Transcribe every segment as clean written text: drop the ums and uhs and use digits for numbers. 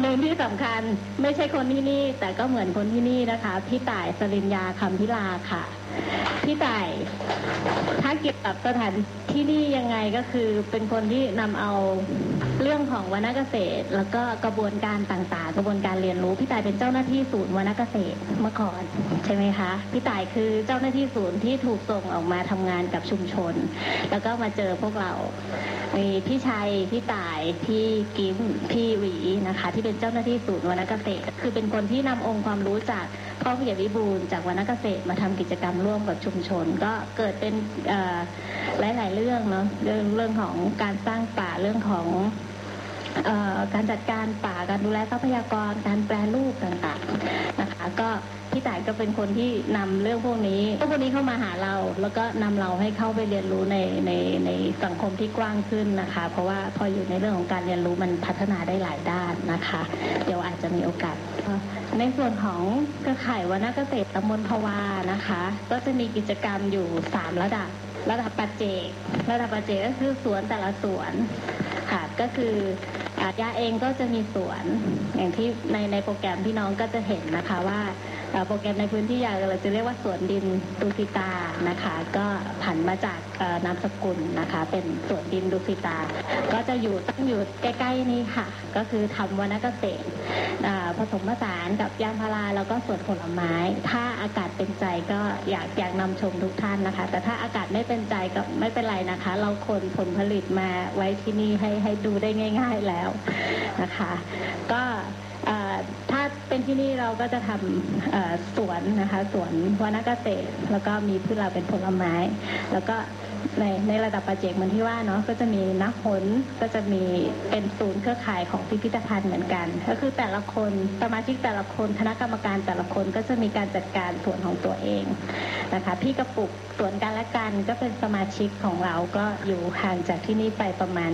หนึ่งที่สำคัญไม่ใช่คนที่นี่แต่ก็เหมือนคนที่นี่นะคะพี่ต่ายสริญญาคำพิลาค่ะพี่ต่ายถ้าเกี่ยวกับสถานที่นี่ยังไงก็คือเป็นคนที่นำเอาเรื่องของวรรณเกษตรแล้วก็กระบวนการต่างๆกระบวนการเรียนรู้พี่ต่ายเป็นเจ้าหน้าที่ศูนย์วรรณเกษตรเมื่อก่อนใช่ไหมคะพี่ต่ายคือเจ้าหน้าที่ศูนย์ที่ถูกส่งออกมาทำงานกับชุมชนแล้วก็มาเจอพวกเรามีพี่ชัยพี่ต่ายพี่กิมพี่หวีนะคะที่เป็นเจ้าหน้าที่ศูนย์วรรณเกษตรคือเป็นคนที่นำองค์ความรู้จากพ่อผู้ใหญ่วิบูลย์จากวรรณเกษตรมาทำกิจกรรมร่วมกับชุมชนก็เกิดเป็นหลายๆเรื่องเนาะเรื่องของการสร้างป่าเรื่องของการจัดการป่าการดูแลทรัพยากรการแปรรูปต่างๆนะคะก็พี่ต่ายก็เป็นคนที่นำเรื่องพวกนี้เข้ามาหาเราแล้วก็นำเราให้เข้าไปเรียนรู้ในสังคมที่กว้างขึ้นนะคะเพราะว่าพออยู่ในเรื่องของการเรียนรู้มันพัฒนาได้หลายด้านนะคะเดี๋ยวอาจจะมีโอกาสในส่วนของเครือข่ายวรรณเกษตรตำบลภวานะคะก็จะมีกิจกรรมอยู่3ระดับปัจเจกก็คือสวนแต่ละสวนค่ะก็คือยาเองก็จะมีสวนอย่างที่ในโปรแกรมพี่น้องก็จะเห็นนะคะว่าโปรแกรมในพื้นที่ยาเราจะเรียกว่าสวนดินดุสิตานะคะก็ผันมาจากนามสกุลนะคะเป็นสวนดินดุสิตาก็จะตั้งอยู่ใกล้ๆนี้ค่ะก็คือทำวรรณเกษตรผสมผสานกับยางพาราแล้วก็สวนผลไม้ถ้าอากาศเป็นใจก็อยากนำชมทุกท่านนะคะแต่ถ้าอากาศไม่เป็นใจก็ไม่เป็นไรนะคะเราขนผลผลิตมาไว้ที่นี่ให้ดูได้ง่ายๆแล้วนะคะก็ถ้าเป็นที่นี่เราก็จะทำสวนนะคะสวนวรรณเกษตรแล้วก็มีพืชเราเป็นผลไม้แล้วก็ในระดับปัจเจกเหมือนที่ว่าเนาะก็จะมีนักหนก็จะมีเป็นศูนย์เครือข่ายของพิพิธภัณฑ์เหมือนกันก็คือแต่ละคนสมาชิกแต่ละคนคณะกรรมการแต่ละคนก็จะมีการจัดการส่วนของตัวเองนะคะพี่กระปุกส่วนกันและกันก็เป็นสมาชิกของเราก็อยู่ห่างจากที่นี่ไปประมาณ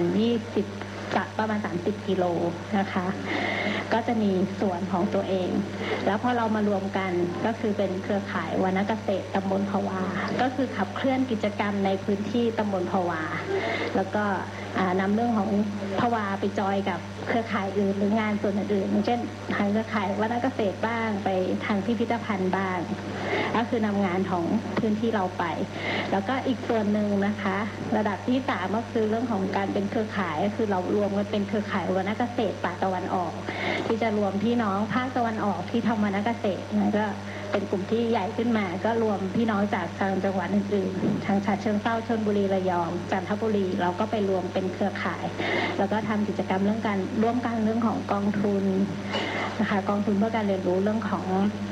30 กิโลนะคะก็จะมีส่วนของตัวเองแล้วพอเรามารวมกันก็คือเป็นเครือข่ายวรรณเกษตรตำบลภวาก็คือขับเคลื่อนกิจกรรมในพื้นที่ตำบลภวาแล้วก็นำเรื่องของภวาไปจอยกับเครือข่ายอื่นหรืองานส่วนอื่นๆเช่นทางเครือข่ายวรรณเกษตรบ้างไปทางพิพิธภัณฑ์บ้างก็คือนำงานของพื้นที่เราไปแล้วก็อีกส่วนหนึ่งนะคะระดับที่3ก็คือเรื่องของการเป็นเครือข่ายก็คือเรารวมกันเป็นเครือข่ายวรรณเกษตรป่าตะวันออกที่จะรวมพี่น้องภาคตะวันออกที่ทำวรรณเกษตรนะก็เป็นกลุ่มที่ใหญ่ขึ้นมาก็รวมพี่น้องจากทางจังหวัดอื่นๆทางฉะเชิงเทราชลบุรีระยองจันทบุรีเราก็ไปรวมเป็นเครือข่ายแล้วก็ทำกิจกรรมเรื่องการร่วมกันเรื่องของกองทุนนะคะกองทุนเพื่อการเรียนรู้เรื่องของ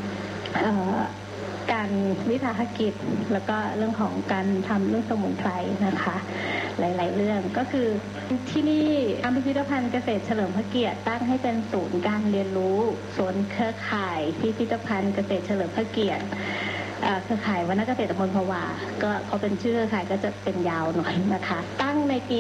การวิสาหกิจแล้วก็เรื่องของการทำเรื่องสมุนไพรนะคะหลายๆเรื่องก็คือที่นี่พิพิธภัณฑ์เกษตรเฉลิมพระเกียรติตั้งให้เป็นศูนย์การเรียนรู้ศูนย์เครือข่ายพิพิธภัณฑ์เกษตรเฉลิมพระเกียรติเครือข่ายวรรณเกษตรตำบลภวาก็พอเป็นชื่อเครือข่ายก็จะเป็นยาวหน่อยนะคะตั้งในปี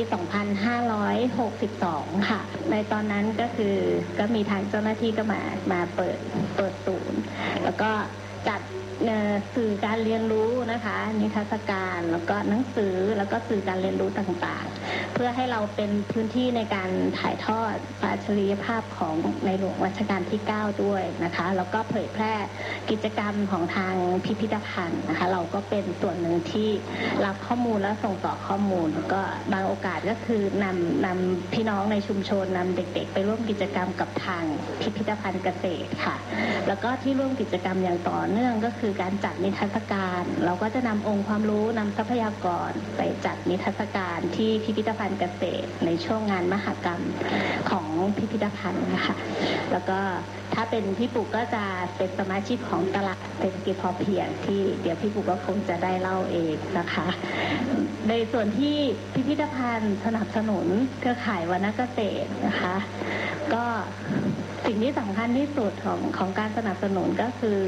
2562 ค่ะในตอนนั้นก็คือก็มีทางเจ้าหน้าที่ก็มาเปิดศูนย์แล้วก็จัดสื่อการเรียนรู้นะคะนิทรรศการแล้วก็หนังสือแล้วก็สื่อการเรียนรู้ต่างๆเพื่อให้เราเป็นพื้นที่ในการถ่ายทอดพระอัจฉริยภาพของในหลวงรัชกาลที่9ด้วยนะคะแล้วก็เผยแพร่กิจกรรมของทางพิพิธภัณฑ์นะคะเราก็เป็นส่วนหนึ่งที่รับข้อมูลและส่งต่อข้อมูลก็บางโอกาสก็คือนำพี่น้องในชุมชนนำเด็กๆไปร่วมกิจกรรมกับทางพิพิธภัณฑ์เกษตรค่ะแล้วก็ที่ร่วมกิจกรรมอย่างต่อเนื่องก็คือการจัดนิทรรศการเราก็จะนำองค์ความรู้นำทรัพยากรไปจัดนิทรรศการที่พิพิธภัณฑ์เกษตรในช่วงงานมหกรรมของพิพิธภัณฑ์นะคะแล้วก็ถ้าเป็นพี่ปุ๊กก็จะเป็นสมาชิกของตลาดเศรษฐกิจพอเพียงที่เดี๋ยวพี่ปุ๊กก็คงจะได้เล่าเองนะคะในส่วนที่พิพิธภัณฑ์สนับสนุนเครือข่ายวรรณเกษตรนะคะก็สิ่งที่สำคัญที่สุดของการสนับสนุนก็คือ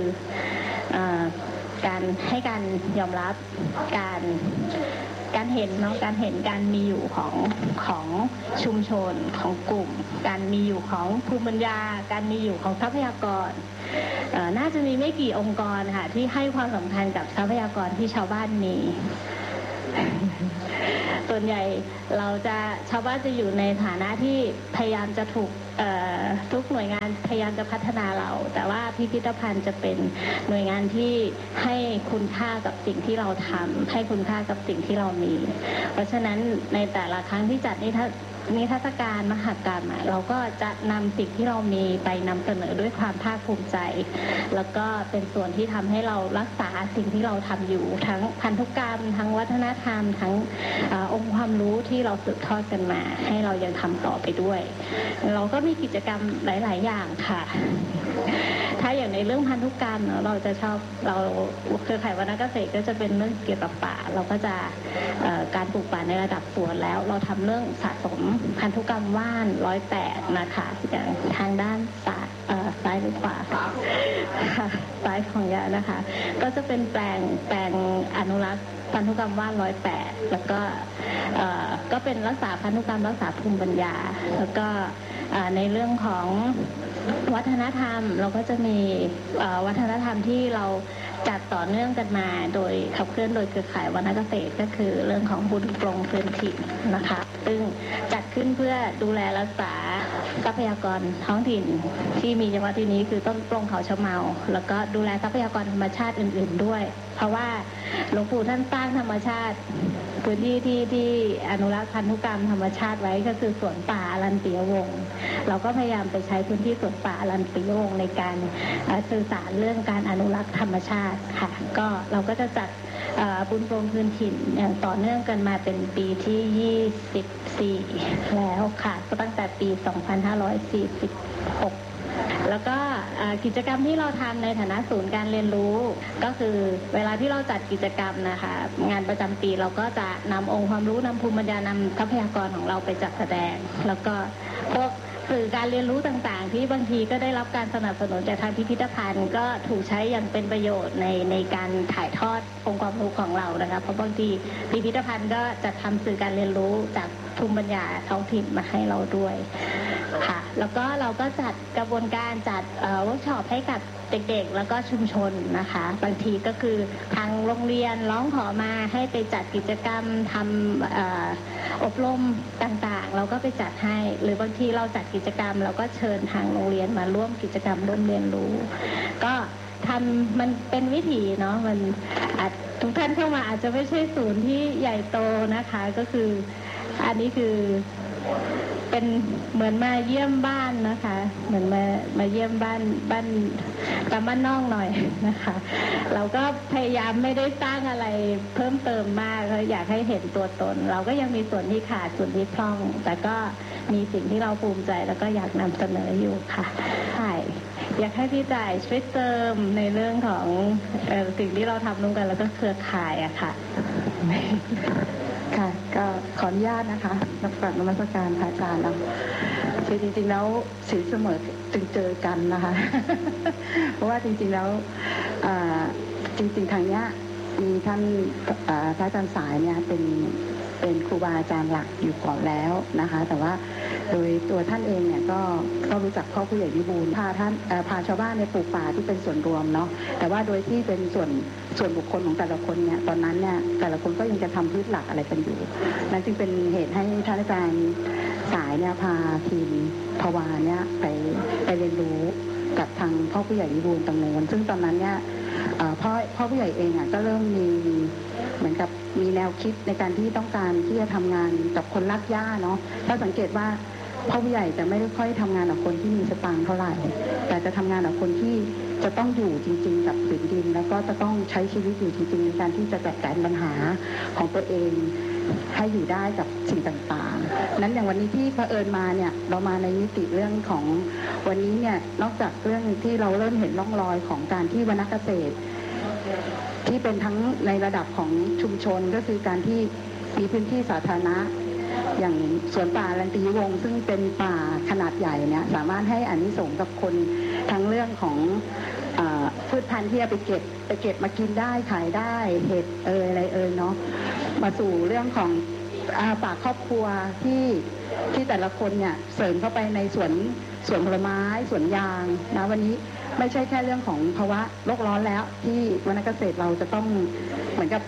การให้การยอมรับการเห็นเนาะการเห็นการมีอยู่ของชุมชนของกลุ่มการมีอยู่ของภูมิปัญญาการมีอยู่ของทรัพยากรน่าจะมีไม่กี่องค์กรค่ะที่ให้ความสำคัญกับทรัพยากรที่ชาวบ้านมีส่วนใหญ่ชาวบ้านจะอยู่ในฐานะที่พยายามจะถูกทุกหน่วยงานพยายามจะพัฒนาเราแต่ว่าพิพิธภัณฑ์จะเป็นหน่วยงานที่ให้คุณค่ากับสิ่งที่เราทำให้คุณค่ากับสิ่งที่เรามีเพราะฉะนั้นในแต่ละครั้งที่จัดนิทรรศการมหกรรมเราก็จะนำสิ่งที่เรามีไปนำเสนอด้วยความภาคภูมิใจแล้วก็เป็นส่วนที่ทำให้เรารักษาสิ่งที่เราทำอยู่ทั้งพันธุกรรมทั้งวัฒนธรรมทั้งองค์ความรู้ที่เราสืบทอดกันมาให้เรายังทำต่อไปด้วยเราก็มีกิจกรรมหลายๆอย่างค่ะถ้าอย่างในเรื่องพันธุกรรมเราจะชอบเราเครือข่ายวรรณเกษตรก็จะเป็นเรื่องเกี่ยวกับป่าเราก็จะการปลูกป่าในระดับสวนแล้วเราทำเรื่องสะสมพันธุกรรมว่าน108นะคะอย่างทางด้านซ้ายหรือขวาซ้ายของยานะคะก็จะเป็นแปลงอนุรักษ์พันธุกรรมว่าน108แล้วก็เป็นรักษาพันธุกรรมรักษาภูมิปัญญาแล้วก็ในเรื่องของวัฒนธรรมเราก็จะมีวัฒนธรรมที่เราจัดต่อเนื่องกันมาโดยขับเคลื่อนโดยเครือข่ายวรรณเกษตรก็คือเรื่องของบุญปลงพื้นถิ่นนะคะซึ่งจัดขึ้นเพื่อดูแลรักษาทรัพยากรท้องถิ่นที่มีเฉพาะที่นี้คือต้นปลงเขาชะเมาแล้วก็ดูแลทรัพยากรธรรมชาติอื่นๆด้วยเพราะว่าหลวงปู่ท่านสร้างธรรมชาติพื้นที่ที่อนุรักษ์พันธุกรรมธรรมชาติไว้ก็คือสวนป่าอรัญญวงศ์เราก็พยายามไปใช้พื้นที่สวนป่าอรัญญวงศ์ในการสื่อสารเรื่องการอนุรักษ์ธรรมชาติค่ะก็เราก็จะจัดบุญปลงพื้นถิ่นอย่างต่อเนื่องกันมาเป็นปีที่24แล้วค่ะก็ตั้งแต่ปี2546แล้วก็กิจกรรมที่เราทำในฐานะศูนย์การเรียนรู้ก็คือเวลาที่เราจัดกิจกรรมนะคะงานประจำปีเราก็จะนำองค์ความรู้นำภูมิปัญญานำทรัพยากรของเราไปจัดแสดงแล้วก็พวกสื่อการเรียนรู้ต่างๆที่บางทีก็ได้รับการสนับสนุนจากทางพิพิธภัณฑ์ก็ถูกใช้อย่างเป็นประโยชน์ในการถ่ายทอดองค์ความรู้ของเรานะคะเพราะบางทีพิพิธภัณฑ์ก็จะทำสื่อการเรียนรู้จากภูมิปัญญาท้องถิ่นมาให้เราด้วยค่ะแล้วก็เราก็จัดกระบวนการจัดเวิร์กช็อปให้กับเด็กๆแล้วก็ชุมชนนะคะบางทีก็คือทางโรงเรียนร้องขอมาให้ไปจัดกิจกรรมทำอบรมต่างๆเราก็ไปจัดให้หรือบางทีเราจัดกิจกรรมเราก็เชิญทางโรงเรียนมาร่วมกิจกรรมร่วมเรียนรู้ก็ทำมันเป็นวิถีเนาะมันทุกท่านเข้ามาอาจจะไม่ใช่ศูนย์ที่ใหญ่โตนะคะก็คืออันนี้คือเป็นเหมือนมาเยี่ยมบ้านนะคะเหมือนมาเยี่ยมบ้านตามบ้านนอกหน่อยนะคะเราก็พยายามไม่ได้สร้างอะไรเพิ่มเติมมากเราอยากให้เห็นตัวตนเราก็ยังมีส่วนที่ขาดส่วนที่พร่องแต่ก็มีสิ่งที่เราภูมิใจแล้วก็อยากนำเสนออยู่ค่ะใช่อยากให้พี่จ่ายช่วยเติมในเรื่องของสิ่งที่เราทำร่วมกันแล้วก็เครือข่ายอะค่ะค่ะก็ขออนุญาตนะคะรับฟังนมัสการพระอาจารย์นะคือจริงๆแล้วศีลเสมอจึงเจอกันนะคะเพราะว่าจริงๆแล้วจริงๆทางเนี้ยมีท่านพระอาจารย์สายเนี่ยเป็นครูบาอาจารย์หลักอยู่ก่อนแล้วนะคะแต่ว่าโดยตัวท่านเองเนี่ยก็รู้จักพ่อผู้ใหญ่วิบูลย์พาชาวบ้านในปลูกป่าที่เป็นส่วนรวมเนาะแต่ว่าโดยที่เป็นส่วนบุคคลของแต่ละคนเนี่ยตอนนั้นเนี่ยแต่ละคนก็ยังจะทำพืชหลักอะไรกันอยู่นั่นจึงเป็นเหตุให้ท่านอาจารย์สายเนี่ยพาทีมภาวาเนี่ยไปเรียนรู้กับทางพ่อผู้ใหญ่วิบูลย์ตรงนู้นซึ่งตอนนั้นเนี่ยพ่อผู้ใหญ่เองก็เริ่มมีเหมือนกับมีแนวคิดในการที่ต้องการที่จะทำงานกับคนรักหญ้าเนาะถ้าสังเกตว่าพ่อผู้ใหญ่จะไม่ได้ค่อยทำงานกับคนที่มีสตางค์เท่าไหร่แต่จะทำงานกับคนที่จะต้องอยู่จริงๆกับผืนดินแล้วก็จะต้องใช้ชีวิตอยู่จริงๆในการที่จะจัดการปัญหาของตัวเองให้อยู่ได้กับสิ่งต่างๆนั้นอย่างวันนี้ที่เผอิญมาเนี่ยเรามาในมิติเรื่องของวันนี้เนี่ยนอกจากเรื่องที่เราเริ่มเห็นร่องรอยของการที่วรรณเกษตรที่เป็นทั้งในระดับของชุมชนก็คือการที่มีพื้นที่สาธารณะอย่างสวนป่าอรัญญวงศ์ซึ่งเป็นป่าขนาดใหญ่เนี่ยสามารถให้อานิสงส์กับคนทั้งเรื่องของพืชพันธุ์ที่จะไปเก็บมากินได้ขายได้เห็ดอะไรเนาะมาสู่เรื่องของป่าครอบครัวที่แต่ละคนเนี่ยเสริมเข้าไปในสวนผลไม้สวนยางนะวันนี้ไม่ใช่แค่เรื่องของภาวะโลกร้อนแล้วที่วรรณเกษตรเราจะต้องเหมือนกับ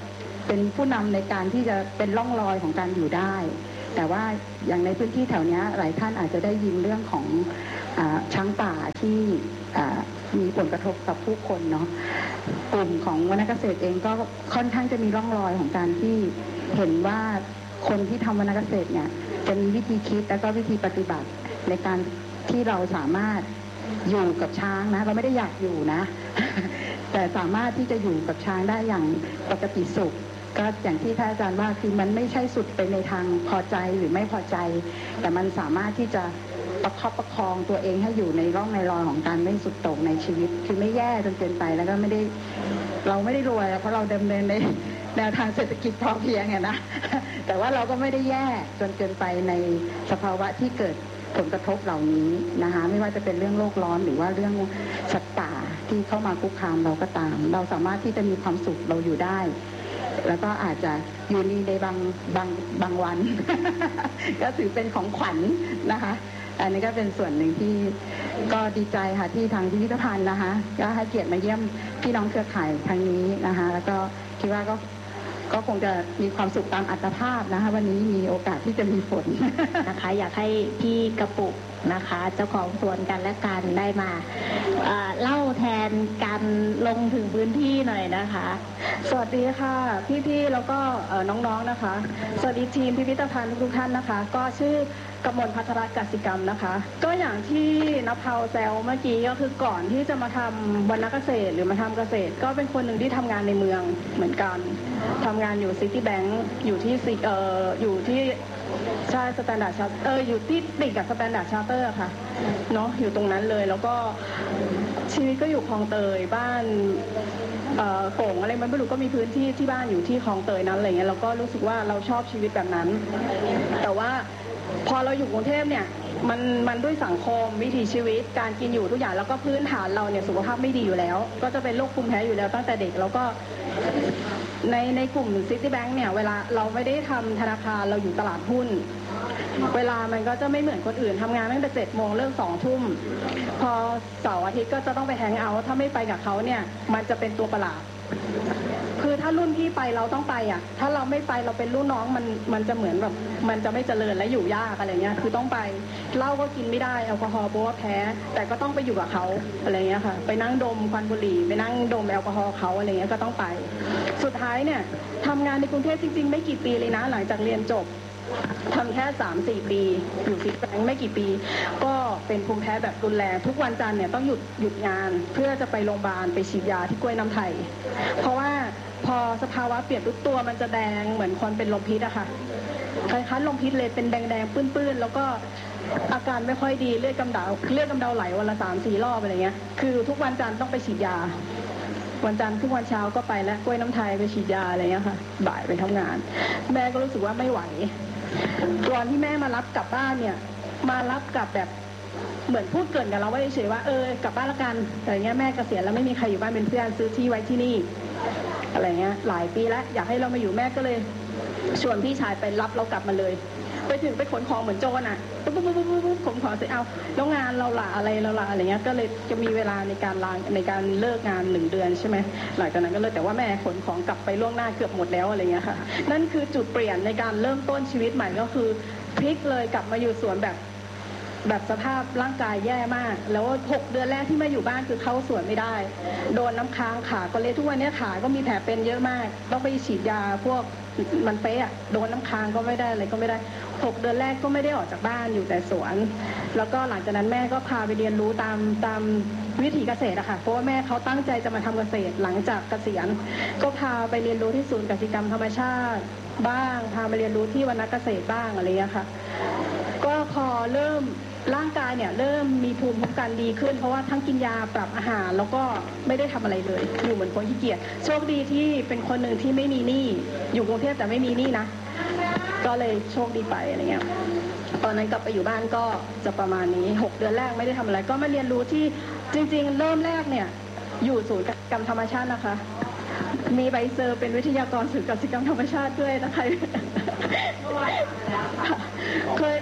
เป็นผู้นำในการที่จะเป็นร่องรอยของการอยู่ได้แต่ว่าอย่างในพื้นที่แถวนี้หลายท่านอาจจะได้ยินเรื่องของช้างป่าที่มีผลกระทบกับผู้คนเนาะกลุ่มของวรรณเกษตรเองก็ค่อนข้างจะมีร่องรอยของการที่เห็นว่าคนที่ทำวรรณเกษตรเนี่ยจะมีวิธีคิดแล้วก็วิธีปฏิบัติในการที่เราสามารถอยู่กับช้างนะเราไม่ได้อยากอยู่นะ แต่สามารถที่จะอยู่กับช้างได้อย่างปกติสุขก็อย่างที่ท่านอาจารย์ว่าคือมันไม่ใช่สุดไปในทางพอใจหรือไม่พอใจแต่มันสามารถที่จะประคับประคองตัวเองให้อยู่ในร่องในรอยของการไม่สุดโต่งในชีวิตคือไม่แย่จนเกินไปแล้วก็ไม่ได้เราไม่ได้รวยเพราะเราดำเนินในแนวทางเศรษฐกิจพอเพียงไงนะ แต่ว่าเราก็ไม่ได้แย่จนเกินไปในสภาวะที่เกิดผลกระทบเหล่านี้นะคะไม่ว่าจะเป็นเรื่องโลกร้อนหรือว่าเรื่องสัตว์ป่าที่เข้ามาคุกคามเราก็ตามเราสามารถที่จะมีความสุขเราอยู่ได้แล้วก็อาจจะอยู่ในบางวัน ก็ถือเป็นของขวัญนะคะอันนี้ก็เป็นส่วนหนึ่งที่ก็ดีใจค่ะที่ทางพิพิธภัณฑ์นะคะก็ให้เกียรติมาเยี่ยมพี่น้องเครือข่ายทางนี้นะคะแล้วก็คิดว่าก็คงจะมีความสุขตามอัตภาพนะคะวันนี้มีโอกาสที่จะมีฝนนะคะอยากให้พี่กระปุกนะคะเจ้าของสวนกันและกันได้มาเล่าแทนการลงถึงพื้นที่หน่อยนะคะสวัสดีค่ะพี่ๆแล้วก็น้องๆนะคะสวัสดีทีมพิพิธภัณฑ์ทุกท่านนะคะก็ชื่อกมลภัทรกสิกรรมนะคะก็อย่างที่นภาแซวเมื่อกี้ก็คือก่อนที่จะมาทำวรรณเกษตรหรือมาทำเกษตรก็เป็นคนหนึ่งที่ทำงานในเมืองเหมือนกันทำงานอยู่ซิตี้แบงก์อยู่ที่ใช่สแตนดาร์ดชาร์เตอร์อยู่ที่ติดกับสแตนดาร์ดชาร์เตอร์ค่ะเนาะอยู่ตรงนั้นเลยแล้วก็ชีวิตก็อยู่คลองเตยบ้านโป่งอะไรมันไม่รู้ก็มีพื้นที่ที่บ้านอยู่ที่คลองเตยนั้นอะไรเงี้ยเราก็รู้สึกว่าเราชอบชีวิตแบบนั้นแต่ว่าพอเราอยู่กรุงเทพเนี่ยมันด้วยสังคมวิถีชีวิตการกินอยู่ทุกอย่างแล้วก็พื้นฐานเราเนี่ยสุขภาพไม่ดีอยู่แล้วก็จะเป็นโรคภูมิแพ้อยู่แล้วตั้งแต่เด็กแล้วก็ในกลุ่มซิตี้แบงค์เนี่ยเวลาเราไม่ได้ทำธนาคารเราอยู่ตลาดหุ้นเวลามันก็จะไม่เหมือนคนอื่นทำงานตั้งแต่7 โมงเลิก2 ทุ่มพอเสาร์อาทิตย์ก็จะต้องไปแฮงเอาท์ถ้าไม่ไปกับเขาเนี่ยมันจะเป็นตัวประหลาดคือถ้ารุ่นพี่ไปเราต้องไปอ่ะถ้าเราไม่ไปเราเป็นรุ่นน้องมันจะเหมือนแบบมันจะไม่เจริญและอยู่ยากอะไรเงี้ยคือต้องไปเหล้าก็กินไม่ได้แอลกอฮอล์เพราะว่าแพ้แต่ก็ต้องไปอยู่กับเขาอะไรเงี้ยค่ะไปนั่งดมควันบุหรี่ไปนั่งดมแอลกอฮอล์เขาอะไรเงี้ยก็ต้องไปสุดท้ายเนี่ยทำงานในกรุงเทพจริงๆไม่กี่ปีเลยนะหลังจากเรียนจบทำแค่ 3-4 ปีอยู่ซิตี้แบงค์ไม่กี่ปีก็เป็นภูมิแพ้แบบรุนแรงทุกวันจันทร์เนี่ยต้องหยุดงานเพื่อจะไปโรงพยาบาลไปฉีดยาที่กล้วยน้ำไทยเพราะว่าพอสภาวะเปลี่ยนทุกตัวมันจะแดงเหมือนคนเป็นลมพิษอะค่ะคล้ายๆลมพิษเลยเป็นแดงๆปื้นๆแล้วก็อาการไม่ค่อยดีเลือดกำเดาไหลวันละ 3-4 รอบอะไรเงี้ยคือทุกวันจันทร์ต้องไปฉีดยาวันจันทร์ทุกวันเช้าก็ไปแล้วกล้วยน้ำไทยไปฉีดยาอะไรเงี้ยค่ะบ่ายไปทำงานแม่ก็รู้สึกว่าไม่ไหวตอนที่แม่มารับกลับบ้านเนี่ยมารับกลับแบบเหมือนพูดเกินกับเราว่าเฉยๆว่ากลับบ้านละกันแต่เงี้ยแม่เกษียณแล้วไม่มีใครอยู่บ้านเป็นเพื่อนซื้อที่ไว้ที่นี่อะไรเงี้ยหลายปีแล้วอยากให้เรามาอยู่แม่ก็เลยชวนพี่ชายไปรับเรากลับมาเลยไปถึงไปขนของเหมือนโจรอ่ะปุ๊บขนของเสร็จเอาแล้วงานเราละอะไรเงี้ยก็เลยจะมีเวลาในการเลิกงาน1 เดือนใช่ไหมหลังจากนั้นก็เลยแต่ว่าแม่ขนของกลับไปล่วงหน้าเกือบหมดแล้วอะไรเงี้ยค่ะนั่นคือจุดเปลี่ยนในการเริ่มต้นชีวิตใหม่ก็คือพลิกเลยกลับมาอยู่สวนแบบสภาพร่างกายแย่มากแล้ว6 เดือนแรกที่มาอยู่บ้านคือเข้าสวนไม่ได้โดนน้ำค้างขาก็เละทุกวันนี้ขาก็มีแผลเป็นเยอะมากต้องไปฉีดยาพวกมันเป๊ะโดนน้ำค้างก็ไม่ได้อะไรก็ไม่ได้6 เดือนแรกก็ไม่ได้ออกจากบ้านอยู่แต่สวนแล้วก็หลังจากนั้นแม่ก็พาไปเรียนรู้ตามวิถีเกษตรอะค่ะเพราะว่าแม่เขาตั้งใจจะมาทำเกษตรหลังจากเกษียณก็พาไปเรียนรู้ที่ศูนย์กสิกรรมธรรมชาติบ้างพาไปเรียนรู้ที่วรรณเกษตรบ้างอะไรอย่างเงี้ยค่ะก็พอเริ่มร่างกายเนี่ยเริ่มมีภูมิคุ้มกันดีขึ้นเพราะว่าทั้งกินยาปรับอาหารแล้วก็ไม่ได้ทำอะไรเลยอยู่เหมือนคนขี้เกียจโชคดีที่เป็นคนหนึ่งที่ไม่มีหนี้อยู่กรุงเทพแต่ไม่มีหนี้นะก็เลยโชคดีไปอะไรเงี้ยตอนนั้นกลับไปอยู่บ้านก็จะประมาณนี้6 เดือนแรกไม่ได้ทำอะไรก็มาเรียนรู้ที่จริงๆเริ่มแรกเนี่ยอยู่ศูนย์กสิกรรมธรรมชาตินะคะมีใบเซอร์เป็นวิทยากรศูนย์กสิกรรมธรรมชาติด้วยนะคะเคย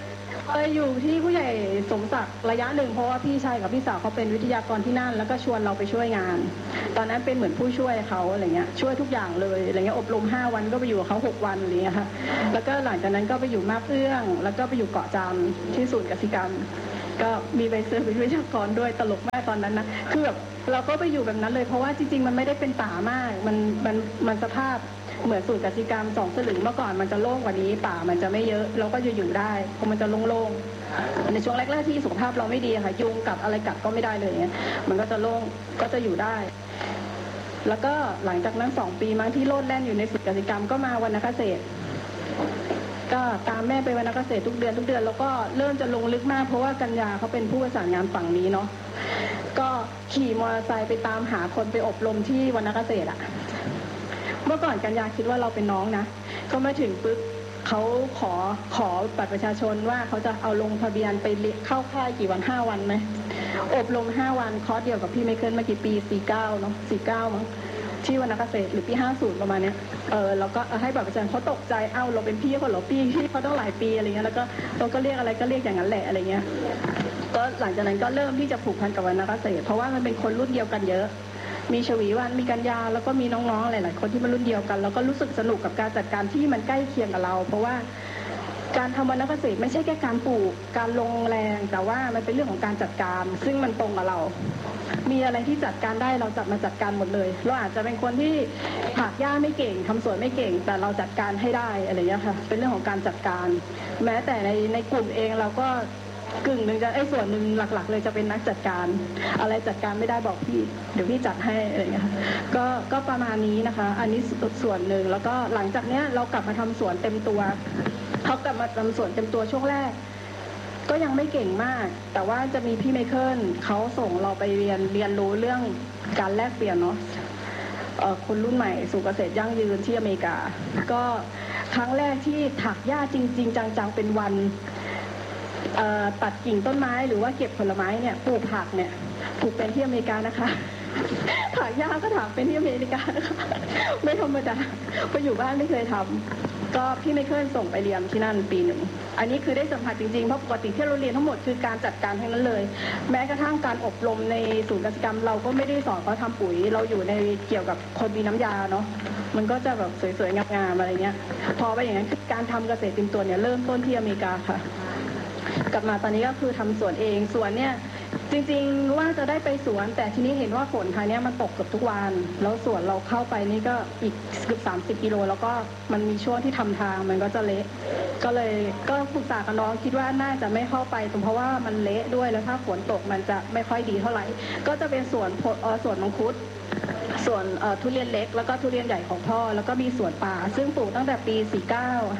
อยู่ที่ผู้ใหญ่สมศักดิ์ระยะหนึ่งเพราะว่าพี่ชายกับพี่สาวเขาเป็นวิทยากรที่นั่นแล้วก็ชวนเราไปช่วยงานตอนนั้นเป็นเหมือนผู้ช่วยเขาอะไรเงี้ยช่วยทุกอย่างเลยอะไรเงี้ยอบรม5 วันก็ไปอยู่กับเขา6 วันอะไรเงี้ยค่ะแล้วก็หลังจากนั้นก็ไปอยู่มาบเอื้องแล้วก็ไปอยู่เกาะจามที่ศูนย์กสิกรรมก็มีใบเซอร์เป็นวิทยากรด้วยตลกมากตอนนั้นนะคือแบบเราก็ไปอยู่แบบนั้นเลยเพราะว่าจริงๆมันไม่ได้เป็นป่ามากมันสภาพเหมือนศูนย์กสิกรรม2 สลึงเมื่อก่อนมันจะโล่งกว่านี้ป่ามันจะไม่เยอะเราก็อยู่ได้เพราะมันจะโล่งๆในช่วงแรกๆที่สุขภาพเราไม่ดีค่ะยุงกัดอะไรกัดก็ไม่ได้เลยเงี้ยมันก็จะโล่งก็จะอยู่ได้ แล้วก็หลังจากนั้น2 ปีมั้งที่โลดแล่นอยู่ในศูนย์กสิกรรมก็มาวนเกษตรก็ตามแม่ไปวนเกษตรทุกเดือนแล้วก็เริ่มจะลงลึกมากเพราะว่ากัญญาเขาเป็นผู้ประสานงานฝั่งนี้เนาะก็ขี่มอเตอร์ไซค์ไปตามหาคนไปอบรมที่วนเกษตรอะเมื่อก่อนกัญญาคิดว่าเราเป็นน้องนะก็มาถึงปึ๊บเขาขอบัตรประชาชนว่าเขาจะเอาลงทะเบียนไปเข้าค่ายกี่วัน5 วันไหมอบรม5 วันคอร์สเดียวกับพี่ไมเคิลมากี่ปี49เนาะ49มั้งที่วนเกษตรหรือปี50ประมาณเนี้ยแล้วก็ให้บัตรประชาชนเขาตกใจเอ้าเราเป็นพี่เขาเหรอพี่เขาต้องหลายปีอะไรเงี้ยแล้วก็เราก็เรียกอะไรก็เรียกอย่างนั้นแหละอะไรเงี้ยก็หลังจากนั้นก็เริ่มที่จะผูกพันกับวนเกษตรเพราะว่ามันเป็นคนรุ่นเดียวกันเยอะมีชวีวันมีกัญญาแล้วก็มีน้องๆหลายๆคนที่มารุ่นเดียวกันแล้วก็รู้สึกสนุกกับการจัดการที่มันใกล้เคียงกับเราเพราะว่าการทำวนเกษตรไม่ใช่แค่การปลูกการลงแรงแต่ว่ามันเป็นเรื่องของการจัดการซึ่งมันตรงกับเรามีอะไรที่จัดการได้เราจัดมาจัดการหมดเลยเราอาจจะเป็นคนที่ถากหญ้าไม่เก่งทำสวนไม่เก่งแต่เราจัดการให้ได้อะไรอย่างเงี้ยค่ะเป็นเรื่องของการจัดการแม้แต่ในกลุ่มเองเราก็กึ่งหนึ่งจะส่วนหนึ่งหลักๆเลยจะเป็นนักจัดการอะไรจัดการไม่ได้บอกพี่เดี๋ยวพี่จัดให้อะไรอย่างเงี้ยก็ประมาณนี้นะคะอันนี้ส่วนหนึ่งแล้วก็หลังจากเนี้ยเรากลับมาทำสวนเต็มตัวเขากลับมาทำสวนเต็มตัวช่วงแรกก็ยังไม่เก่งมากแต่ว่าจะมีพี่ไมเคิลเขาส่งเราไปเรียนรู้เรื่องการแลกเปลี่ยนเนาะคนรุ่นใหม่สู่เกษตรยั่งยืนที่อเมริกาก็ครั้งแรกที่ถักหญ้าจริงๆจังๆเป็นวันตัดกิ่งต้นไม้หรือว่าเก็บผลไม้เนี่ยปลูกผักเนี่ยปลูกเป็นที่อเมริกานะคะถักหญ้าก็ถามเป็นที่อเมริกานะคะไม่ธรรมดาไปอยู่บ้านไม่เคยทำก็พี่ไมเคิลส่งไปเรียนที่นั่นปี 1อันนี้คือได้สัมผัสจริงๆเพราะปกติที่เราเรียนทั้งหมดคือการจัดการทั้งนั้นเลยแม้กระทั่งการอบรมในศูนย์กสิกรรมเราก็ไม่ได้สอนเขาทำปุ๋ยเราอยู่ในเกี่ยวกับคนมีน้ำยาเนาะมันก็จะแบบสวยๆงามๆอะไรเงี้ยพอไปอย่างนั้นการทำเกษตรเต็มตัวเนี่ยเริ่มต้นที่อเมริกาค่ะกลับมาตอนนี้ก็คือทำสวนเองสวนเนี่ยจริงๆว่าจะได้ไปสวนแต่ทีนี้เห็นว่าฝนทางนี้มันตกเกือบทุกวันแล้วสวนเราเข้าไปนี่ก็อีกเกือบ30 กิโลแล้วก็มันมีช่วงที่ทำทางมันก็จะเละก็เลยก็ปรึกษากับน้องคิดว่าน่าจะไม่เข้าไปเพราะว่ามันเละด้วยแล้วถ้าฝนตกมันจะไม่ค่อยดีเท่าไหร่ก็จะเป็นสวนมังคุดส่วนทุเรียนเล็กแล้วก็ทุเรียนใหญ่ของพ่อแล้วก็มีสวนป่าซึ่งปลูกตั้งแต่ปี49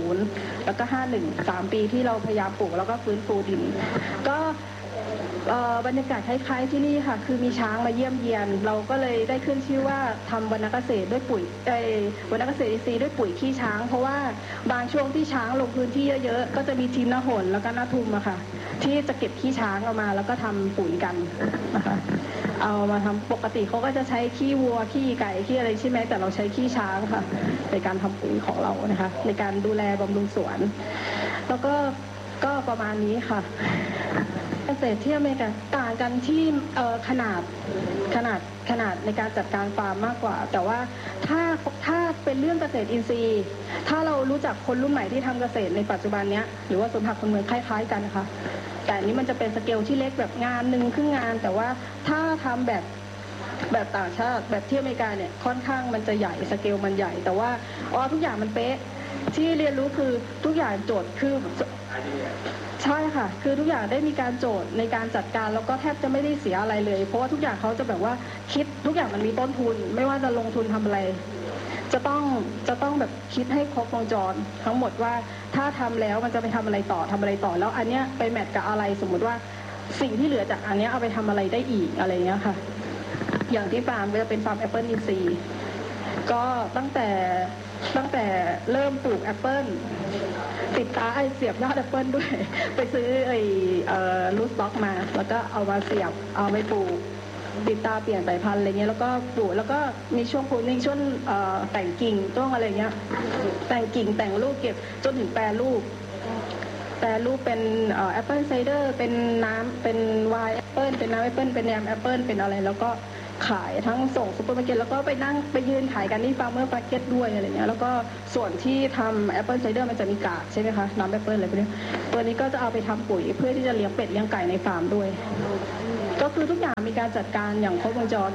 50แล้วก็51 3 ปีที่เราพยายามปลูกแล้วก็ฟื้นฟูดินก็บรรยากาศคล้ายๆที่นี่ค่ะคือมีช้างมาเยี่ยมเยียนเราก็เลยได้ขึ้นชื่อว่าทำวนเกษตรด้วยปุ๋ยวนเกษตรอินทรีย์ด้วยปุ๋ยขี้ช้างเพราะว่าบางช่วงที่ช้างลงพื้นที่เยอะๆก็จะมีทีมนาหนแล้วก็นาทุมอะค่ะที่จะเก็บขี้ช้างออกมาแล้วก็ทำปุ๋ยกันนะคะเอามาทำปกติเขาก็จะใช้ขี้วัวขี้ไก่ขี้อะไรใช่ไหมแต่เราใช้ขี้ช้างค่ะในการทำปุ๋ยของเรานะคะในการดูแลบำรุงสวนแล้วก็ประมาณนี้ค่ะเกษตรที่อเมริกาต่างกันที่ขนาดในการจัดการฟาร์มมากกว่าแต่ว่าถ้าเป็นเรื่องเกษตรอินทรีย์ถ้าเรารู้จักคนรุ่นใหม่ที่ทำเกษตรในปัจจุบันเนี้ยหรือว่าสวนผักคนเมืองคล้ายๆกันนะคะแต่อันนี้มันจะเป็นสเกลที่เล็กแบบงานหนึ่งครึ่งงานแต่ว่าถ้าทำแบบต่างชาติแบบที่อเมริกาเนี่ยค่อนข้างมันจะใหญ่สเกลมันใหญ่แต่ว่าทุกอย่างมันเป๊ะที่เรียนรู้คือทุกอย่างโจทย์คือใช่ค่ะคือทุกอย่างได้มีการโจทย์ในการจัดการแล้วก็แทบจะไม่ได้เสียอะไรเลยเพราะว่าทุกอย่างเขาจะแบบว่าคิดทุกอย่างมันมีต้นทุนไม่ว่าจะลงทุนทำอะไรจะต้องแบบคิดให้ครบวงจรทั้งหมดว่าถ้าทำแล้วมันจะไปทำอะไรต่อแล้วอันเนี้ยไปแมทกับอะไรสมมุติว่าสิ่งที่เหลือจากอันเนี้ยเอาไปทำอะไรได้อีกอะไรเงี้ยค่ะอย่างที่ฟาร์มก็จะเป็นฟาร์มแอปเปิลอินทรีย์ก็ตั้งแต่เริ่มปลูกแอปเปิลติดตาเสียบยอดแอปเปิลด้วยไปซื้อรูทสต็อกมาแล้วก็เอามาเสียบเอาไปปลูกติดตาเปลี่ยนสายพันธุ์อะไรเงี้ยแล้วก็ปลูกแล้วก็มีช่วงปลูกในช่วงแต่งกิ่งต้นอะไรเงี้ยแต่งกิ่งแต่งลูกเก็บจนถึงแปรรูปแปรรูปเป็นแอปเปิลไซเดอร์เป็นน้ำเป็นไวน์แอปเปิลเป็นน้ำแอปเปิลเป็นแยมแอปเปิลเป็นอะไรแล้วก็ขายทั้งส่งซุปเปอร์มาร์เก็ตแล้วก็ไปนั่งไปยืนขายกันที่ฟาร์มเมอร์มาร์เก็ตด้วยอะไรเงี้ยแล้วก็ส่วนที่ทำแอปเปิลไซเดอร์มันจะมีกากใช่ไหมคะน้ำแอปเปิลอะไรพวกนี้ตัวนี้ก็จะเอาไปทำปุ๋ยเพื่อที่จะเลี้ยงเป็ดเลี้ยงไก่ในฟาร์มด้วยก็คือทุกอย่างมีการจัดการอย่างครบวงจร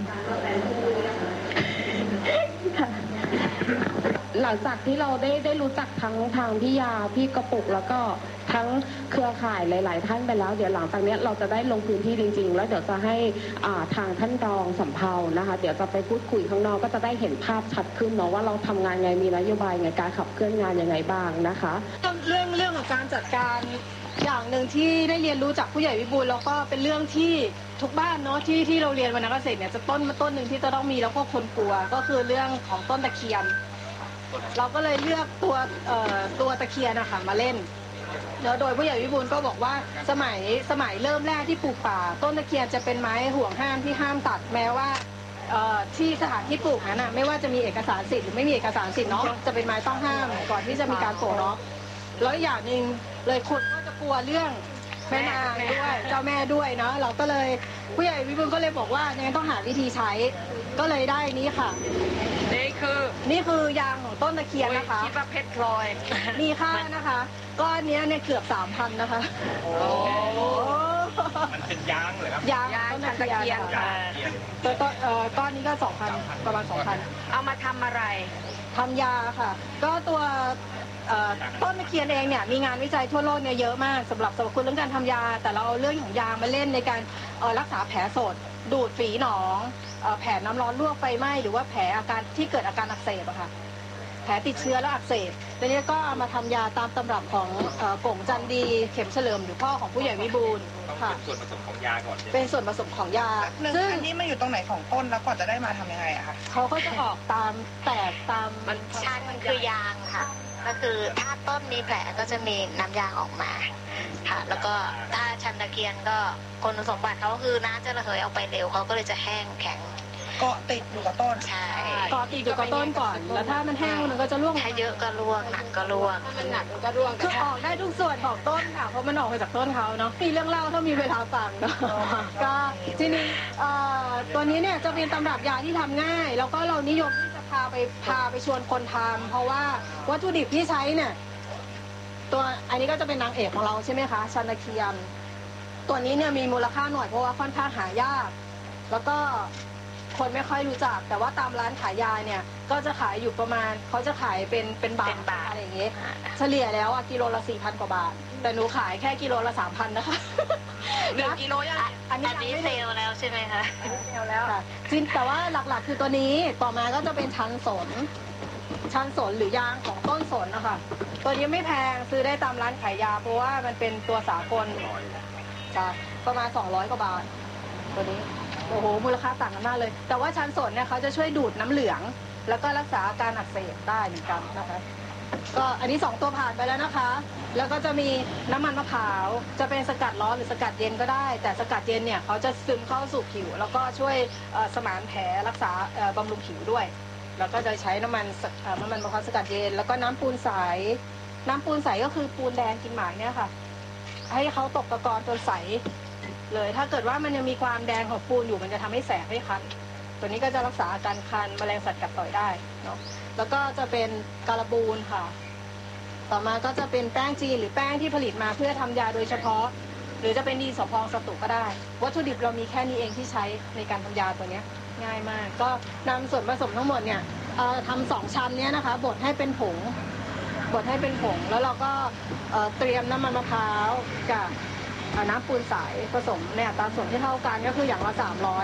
หลังจากที่เราได้รู้จักทั้งทางพี่ยาพี่กระปุกแล้วก็ทั้งเครือข่ายหลายๆท่านไปแล้วเดี๋ยวหลังจากนี้เราจะได้ลงพื้นที่จริงๆแล้วเดี๋ยวจะให้ทางท่านรองสำเภานะคะเดี๋ยวจะไปพูดคุยข้างนอกก็จะได้เห็นภาพชัดขึ้นเนาะว่าเราทำงานไงมีนโยบายไงการขับเคลื่อนงานยังไงบ้างนะคะเรื่องของการจัดการอย่างหนึ่งที่ได้เรียนรู้จากผู้ใหญ่วิบูลย์แล้วก็เป็นเรื่องที่ทุกบ้านเนาะที่เราเรียนวรรณเกษตรเนี่ยจะต้นหนึ่งที่จะต้องมีแล้วก็คนกลัวก็คือเรื่องของต้นตะเคียนเราก็เลยเลือกตัวตะเคียนนะคะมาเล่นแล้วโดยผู้ใหญ่วิบูลย์ก็บอกว่าสมัยเริ่มแรกที่ปลูกป่าต้นตะเคียนจะเป็นไม้ห่วงห้ามที่ห้ามตัดแม้ว่าที่สถานที่ปลูกนั้นไม่ว่าจะมีเอกสารสิทธิ์หรือไม่มีเอกสารสิทธิ์เนาะจะเป็นไม้ต้องห้ามก่อนที่จะมีการปลูกเนาะแล้วอย่างหนึ่งเลยคนก็จะกลัวเรื่องแม่นางด้วยเจ้าแม่ด้วยเนาะเราก็เลยผู้ใหญ่วิบูลย์ก็เลยบอกว่าเนี่ยต้องหาวิธีใช้ก็เลยได้นี้ค่ะนี่คือยางของต้นตะเคียนนะคะคิดว่าเพชรพลอยมีค่านะคะก้อนนี้เนี่ยเกือบ 3,000 นะคะโอ้มันเป็นยางเลยครับยางต้นตะเคียนค่ะก้อนนี้ก็ 2,000 ประมาณ 2,000 เอามาทำอะไรทำยาค่ะก็ตัวต้นตะเคียนเองเนี่ยมีงานวิจัยทั่วโลกเนี่ยเยอะมากสำหรับคุณเรื่องการทำยาแต่เราเอาเรื่องของยางมาเล่นในการรักษาแผลสดดูดฝีหนองแผลน้ำร้อนลวกไฟไหม้หรือว่าแผลอาการที่เกิดอาการอักเสบอะค่ะแผลติดเชื้อแล้วอักเสบทีนี้ก็เอามาทำยาตามตำรับของกงจันดีเข็มเฉลิมหรือพ่อของผู้ใหญ่วิบูลย์ค่ะเป็นส่วนผสมของยาก่อนเป็นส่วนผสมของยาซึ่งอันนี้มันอยู่ตรงไหนของต้นแล้วก่อนจะได้มาทำยังไงอะคะเขาก็จะออกตามแตกตามชั้นคือยางค่ะก็คือถ้าต้นมีแผลก็จะมีน้ำยางออกมาค่ะแล้วก็ถ้าชันตะเคียนก็คุณสมบัติเขาคือน้ำจะระเหยออกไปเร็วเขาก็เลยจะแห้งแข็งเกาะติดอยู่กับต้นใช่เกาะติดอยู่กับต้นก่อนแล้วถ้ามันแห้งมันก็จะร่วงถ้าเยอะก็ร่วงหนักก็ร่วงมันหนักก็ร่วงคือออกได้ทุกส่วนของต้นค่ะเพราะมันออกมาจากต้นเขาเนาะมีเรื่องเล่าถ้ามีเวลาฟังก็ทีนี้ตัวนี้เนี่ยจะเป็นตำรับยาที่ทำง่ายแล้วก็เรานิยมที่จะพาไปชวนคนทำเพราะว่าวัตถุดิบที่ใช้เนี่ยตัวอันนี้ก็จะเป็นนางเอกของเราใช่ไหมคะชันตะเคียนตัวนี้เนี่ยมีมูลค่าหน่อยเพราะว่าค่อนข้างหายากแล้วก็คนไม่ค่อยรู้จักแต่ว่าตามร้านขายยาเนี่ยก็จะขายอยู่ประมาณเขาจะขายเป็นบาทอะไรอย่างเงี้ยเฉลี่ยแล้วกิโลละ 4,000 กว่าบาทแต่หนูขายแค่กิโลละ 3,000 นะคะ 1 กิโลยังอันนี้เซลแล้วใช่ไหมคะเซลแล้วค่ะจริงแต่ว่าหลักๆคือตัวนี้ต่อมาก็จะเป็นชันสนหรือยางของต้นสนนะคะตัวนี้ไม่แพงซื้อได้ตามร้านขายยาเพราะว่ามันเป็นตัวสากลจะประมาณ200 กว่าบาทตัวนี้โอ้โหมูลค่าต่างกันมากเลยแต่ว่าชันสนเนี่ยเขาจะช่วยดูดน้ำเหลืองแล้วก็รักษาอาการอักเสบได้เหมือนกันนะคะก็อันนี้2ตัวผ่านไปแล้วนะคะแล้วก็จะมีน้ำมันมะพร้าวจะเป็นสกัดร้อนหรือสกัดเย็นก็ได้แต่สกัดเย็นเนี่ยเขาจะซึมเข้าสู่ผิวแล้วก็ช่วยสมานแผลรักษาบำรุงผิวด้วยแล้วก็จะใช้น้ำมันมะพร้าวสกัดเย็นแล้วก็น้ำปูนใสก็คือปูนแดงกินหมากเนี่ยค่ะให้เขาตกตะกอนจนใสเลยถ้าเกิดว่ามันยังมีความแดงของปูนอยู่มันจะทำให้แสบให้คันตัวนี้ก็จะรักษาอาการคันแมลงสัตว์กัดต่อยได้เนาะแล้วก็จะเป็นการบูนค่ะต่อมาก็จะเป็นแป้งจีนหรือแป้งที่ผลิตมาเพื่อทำยาโดยเฉพาะหรือจะเป็นดีสพองสตุก็ได้วัตถุดิบเรามีแค่นี้เองที่ใช้ในการทำยาตัวนี้ง่ายมากก็นำส่วนผสมทั้งหมดเนี่ยทำ2 ชั้นเนี้ยนะคะบดให้เป็นผงแล้วเราก็เตรียมน้ำมันมะพร้าวกับน้ำปูนใสผสมในอัตราส่วนที่เท่ากันก็คืออย่างละ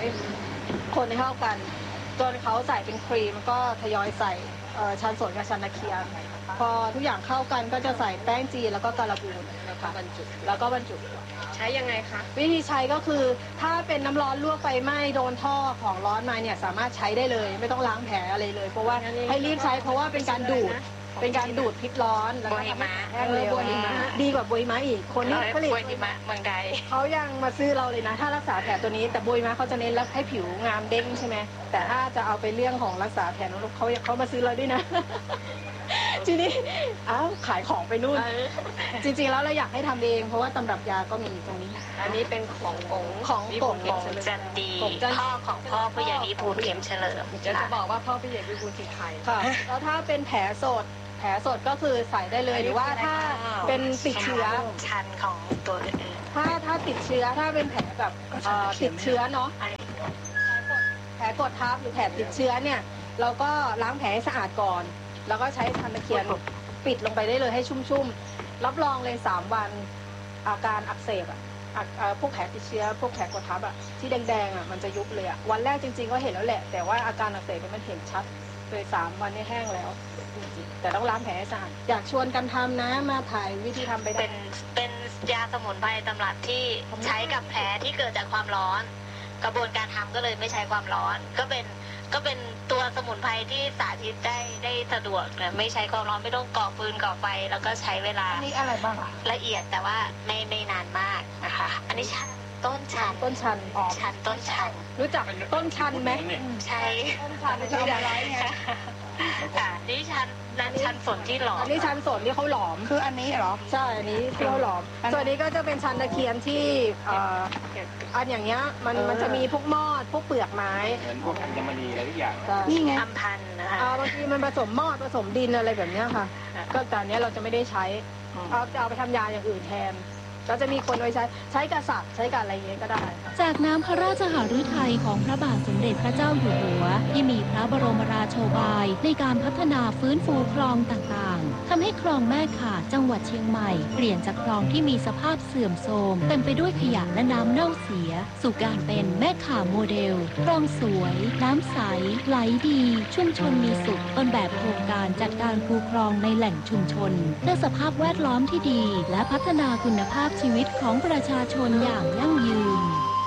300คนให้เท่ากันจนเขาใส่เป็นครีมก็ทยอยใส่ชันสนกับชันตะเคียนพอทุกอย่างเข้ากันก็จะใส่แป้งจีนแล้วก็การบูนนะคะแล้วก็บรรจุใช้ยังไงคะวิธีใช้ก็คือถ้าเป็นน้ำร้อนลวกไฟไหม้โดนท่อของร้อนมาเนี่ยสามารถใช้ได้เลยไม่ต้องล้างแผลอะไรเลยเพราะว่าให้รีบใช้เพราะว่าเป็นการดูดพิษร้อนแล้วก็ทำให้แห้งเร็วดีกว่าบุยม้าอีกคนที่ผลิตบุยม้าเมืองไทยเขายังมาซื้อเราเลยนะถ้ารักษาแผลตัวนี้แต่บุยม้าเขาจะเน้นแล้วให้ผิวงามเด้งใช่ไหมแต่ถ้าจะเอาไปเรื่องของรักษาแผลเขามาซื้อเราด้วยนะทีนี้ขายของไปนู่น จริงๆแล้วเราอยากให้ทำเองเพราะว่าตำรับยาก็มีตรงนี้อันนี้เป็นของกงของกงของจันดีพ่อของพ่อผู้ใหญ่วิบูลย์เข็มเฉลิมเดี๋ยวจะบอกว่าพ่อพี่ใหญ่วิบูลย์คือใครค่ะแล้วถ้าเป็นแผลสดก็คือใส่ได้เลยหรือว่าถ้าเป็นติดเชื้อชันของตัวอื่นถ้าติดเชื้อถ้าเป็นแผลแบบติดเชื้อเนาะแผลกดทับหรือแผลติดเชื้อเนี่ยเราก็ล้างแผลให้สะอาดก่อน แล้วก็ใช้ทันตะเกียนปิดลงไปได้เลยให้ชุ่มๆรับรองเลย3 วันอาการอักเสบพวกแผลติดเชื้อพวกแผลกดทับที่แดงๆมันจะยุบเลยวันแรกจริงๆก็เห็นแล้วแหละแต่ว่าอาการอักเสบมันเห็นชัดเลย3 วันนี้แห้งแล้วแต่ต้องล้างแผลให้สะอาดอยากชวนกันทำนะมาถ่ายวิธีทำไปได้เป็นยาสมุนไพรตำรับที่ใช้กับแผลที่เกิดจากความร้อน กระบวนการทำก็เลยไม่ใช้ความร้อนก็เป็นตัวสมุนไพรที่สาธิตได้สะดวกนะไม่ใช้ความร้อนไม่ต้องก่อฟืนก่อไฟแล้วก็ใช้เวลาอันนี้อะไรบ้างอะละเอียดแต่ว่าไม่นานมากนะคะอันนี้ชันต้นชันชันชันต้นชันรู้จักต้นชันไหมใช่ต้นชันจะเอามาไว้ไงนี่ชันนั้นชันสนที่หลอมอันนี้ชันสนที่เขาหลอมคืออันนี้เหรอใช่อันนี้ที่เขาหลอมส่วนนี้ก็จะเป็นชันตะเคียนที่อันอย่างเงี้ยมันจะมีพวกมอดพวกเปลือกไม้เหมือนพวกอัญมณีอะไรทุกอย่างนี่ไงอัมพันธ์นะคะบางทีมันผสมมอดผสมดินอะไรแบบเนี้ยค่ะ ก็แต่อันเนี้ยเราจะไม่ได้ใช้เอาไปทำยาอย่างอื่นแทนก็จะมีคนเอาไปใช้กับสัตว์ใช้กับอะไรอย่างเงี้ยก็ได้ค่ะจากน้ำพระราชหฤทัยของพระบาทสมเด็จพระเจ้าอยู่หัวที่มีพระบรมราโชบายในการพัฒนาฟื้นฟูคลองต่างๆทำให้คลองแม่ข่าจังหวัดเชียงใหม่เปลี่ยนจากคลองที่มีสภาพเสื่อมโทรมเต็มไปด้วยขยะและน้ำเน่าเสียสู่การเป็นแม่ข่าโมเดลคลองสวยน้ำใสไหลดีชุมชนมีสุขต้นแบบโครงการจัดการคูคลองในแหล่งชุมชนเพื่อสภาพแวดล้อมที่ดีและพัฒนาคุณภาพชีวิตของประชาชนอย่างยั่งยืน